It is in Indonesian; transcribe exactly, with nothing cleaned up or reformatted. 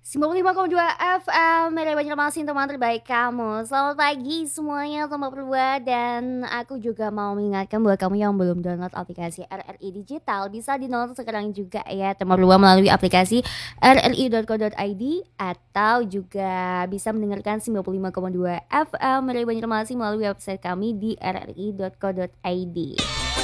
sembilan puluh lima koma dua F M Media Banjarmasin, teman terbaik kamu. Selamat pagi semuanya teman berdua. Dan aku juga mau mengingatkan buat kamu yang belum download aplikasi R R I Digital, bisa di-download sekarang juga ya teman berdua melalui aplikasi r r i dot co dot i d, atau juga bisa mendengarkan sembilan puluh lima koma dua F M Media Banjarmasin melalui website kami di r r i dot co dot i d.